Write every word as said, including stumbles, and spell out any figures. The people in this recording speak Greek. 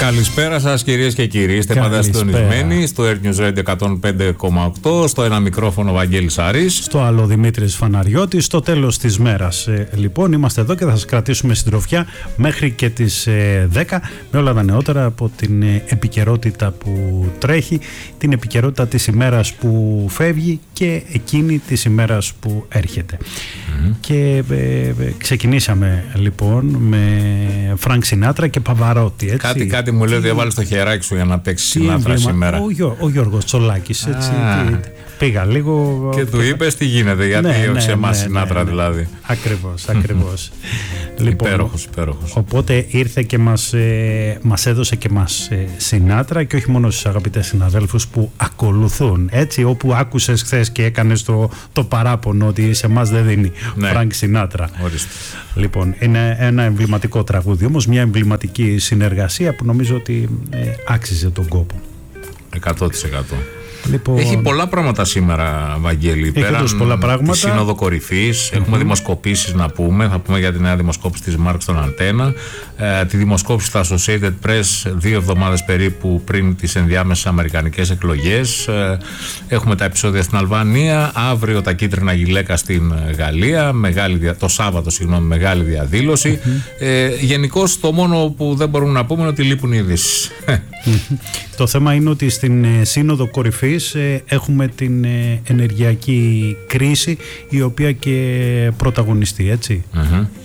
Καλησπέρα σας κυρίες και κύριοι. Είστε πάντα συντονισμένοι στο Air News Radio εκατόν πέντε κόμμα οκτώ. Στο ένα μικρόφωνο Βαγγέλης Άρης. Στο άλλο Δημήτρης Φαναριώτης. Στο τέλος της μέρας ε, λοιπόν είμαστε εδώ και θα σας κρατήσουμε συντροφιά μέχρι και τις ε, δέκα με όλα τα νεότερα από την ε, επικαιρότητα που τρέχει, την επικαιρότητα της ημέρας που φεύγει και εκείνη της ημέρας που έρχεται. Mm-hmm. Και ε, ε, ξεκινήσαμε λοιπόν με Φρανκ Σινάτρα και Παβαρότη. Έτσι. Κάτι, κάτι μου λέει ότι έβαλες το χεράκι σου για να παίξεις Σινάτρα σήμερα. Ο, Γιώ, ο Γιώργος Τσολάκης. Έτσι, τι, πήγα λίγο. Και του είπες τι γίνεται, γιατί ναι, όχι σε ναι, εμάς ναι, Σινάτρα ναι, ναι. δηλαδή. Ακριβώς, ακριβώς. Λοιπόν, υπέροχος, υπέροχος. Οπότε ήρθε και μας, ε, μας έδωσε και μας ε, Σινάτρα και όχι μόνο στους αγαπητές συναδέλφους που ακολουθούν. Έτσι, όπου άκουσες χθες και έκανες το, το παράπονο ότι σε εμάς δεν δίνει ναι. Φρανκ Σινάτρα. Ορίστε. Λοιπόν, είναι ένα εμβληματικό τραγούδι, όμως μια εμβληματική συνεργασία που νομίζω ότι ε, άξιζε τον κόπο. εκατό τοις εκατό. Λοιπόν, έχει πολλά πράγματα σήμερα, Βαγγέλη. Πέραν πολλά πράγματα. Τη Σύνοδο Κορυφής, mm-hmm. έχουμε δημοσκοπήσεις να πούμε. Θα πούμε για τη νέα δημοσκόπηση της Μάρκ στον Αντένα. Ε, τη δημοσκόπηση στα Associated Press δύο εβδομάδες περίπου πριν τις ενδιάμεσες αμερικανικές εκλογές. Ε, έχουμε τα επεισόδια στην Αλβανία. Αύριο τα κίτρινα γυλαίκα στην Γαλλία. Μεγάλη, το Σάββατο, συγγνώμη, μεγάλη διαδήλωση. Mm-hmm. Ε, γενικώς το μόνο που δεν μπορούμε να πούμε είναι ότι λείπουν οι ειδήσεις. Mm-hmm. Το θέμα είναι ότι στην ε, Σύνοδο Κορυφής ε, έχουμε την ε, ενεργειακή κρίση η οποία και πρωταγωνιστεί, έτσι. Mm-hmm.